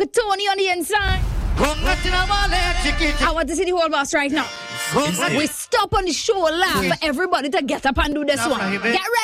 Uncle Tony on the inside. I want to see the whole boss right now. We stop on the show live for everybody to get up and do this one. Get ready.